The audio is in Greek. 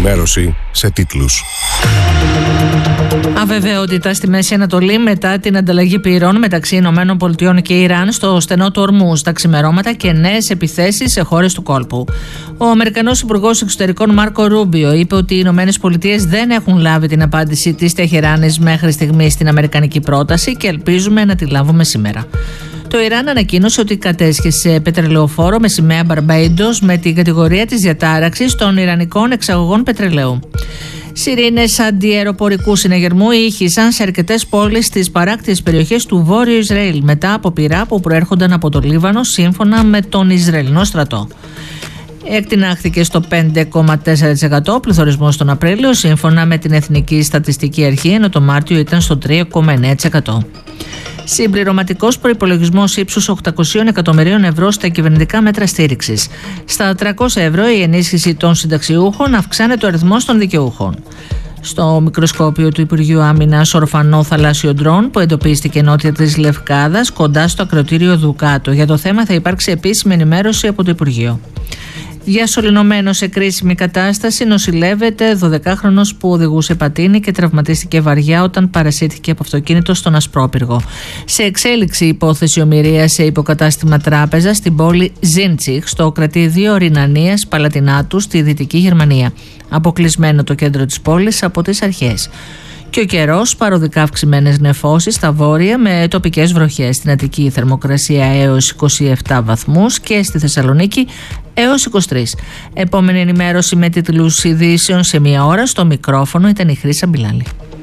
ενημέρωση σε τίτλους. Αβεβαιότητα στη Μέση Ανατολή μετά την ανταλλαγή πυρών μεταξύ ΗΠΑ και Ιράν στο στενό του Ορμούζ τα ξημερώματα και νέες επιθέσεις σε χώρες του κόλπου. Ο Αμερικανός Υπουργός Εξωτερικών Μάρκο Ρούμπιο είπε ότι οι ΗΠΑ δεν έχουν λάβει την απάντηση της Τεχεράνης μέχρι στιγμή στην αμερικανική πρόταση και ελπίζουμε να τη λάβουμε σήμερα. Το Ιράν ανακοίνωσε ότι κατέσχεσε πετρελαιοφόρο με σημαία Μπαρμπέιντος με την κατηγορία της διατάραξης των ιρανικών εξαγωγών πετρελαίου. Σιρήνες αντιαεροπορικού συναγερμού ήχησαν σε αρκετές πόλεις στις παράκτιες περιοχές του Βόρειου Ισραήλ μετά από πυρά που προέρχονταν από το Λίβανο σύμφωνα με τον Ισραηλινό στρατό. Εκτινάχθηκε στο 5,4% ο πληθωρισμός τον Απρίλιο σύμφωνα με την Εθνική Στατιστική Αρχή, ενώ το Μάρτιο ήταν στο 3,9%. Συμπληρωματικός προϋπολογισμός ύψους 800 εκατομμυρίων ευρώ στα κυβερνητικά μέτρα στήριξης. Στα 300 ευρώ η ενίσχυση των συνταξιούχων αυξάνεται ο αριθμός των δικαιούχων. Στο μικροσκόπιο του Υπουργείου Άμυνας ορφανό θαλάσσιο ντρόν που εντοπίστηκε νότια της Λευκάδας κοντά στο ακροτήριο Δουκάτο. Για το θέμα θα υπάρξει επίσημη ενημέρωση από το Υπουργείο. Διασωληνωμένο σε κρίσιμη κατάσταση νοσηλεύεται 12χρονος που οδηγούσε πατίνι και τραυματίστηκε βαριά όταν παρασύρθηκε από αυτοκίνητο στον Ασπρόπυργο. Σε εξέλιξη υπόθεση ομηρίας σε υποκατάστημα τράπεζα στην πόλη Ζίντσιχ, στο κρατήδιο Ρινανίας Παλατινάτου στη Δυτική Γερμανία. Αποκλεισμένο το κέντρο της πόλης από τις αρχές. Και ο καιρός, παροδικά αυξημένες νεφώσεις στα βόρεια με τοπικές βροχές. Στην Αττική θερμοκρασία έως 27 βαθμούς και στη Θεσσαλονίκη έως 23. Επόμενη ενημέρωση με τίτλους ειδήσεων σε μία ώρα. Στο μικρόφωνο ήταν η Χρύσα Μπιλάλη.